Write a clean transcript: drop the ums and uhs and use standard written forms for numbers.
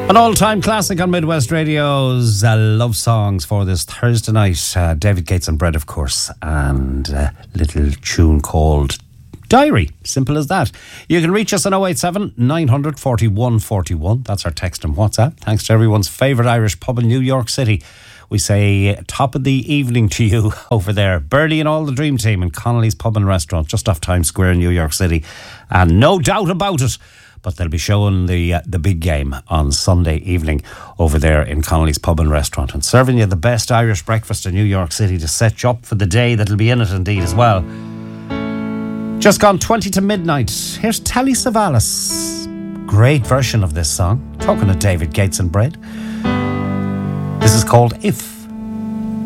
An all-time classic on Midwest Radio's love songs for this Thursday night. David Gates and Bread, of course, and a little tune called Diary. Simple as that. You can reach us on 087 900 41 41. That's our text and WhatsApp. Thanks to everyone's favourite Irish pub in New York City. We say top of the evening to you over there. Birdie and all the Dream Team in Connolly's Pub and Restaurant, just off Times Square in New York City. And no doubt about it, but they'll be showing the big game on Sunday evening over there in Connolly's Pub and Restaurant, and serving you the best Irish breakfast in New York City to set you up for the day that'll be in it indeed as well. Just gone 20 to midnight. Here's Telly Savalas. Great version of this song. Talking to David Gates and Bread. This is called If.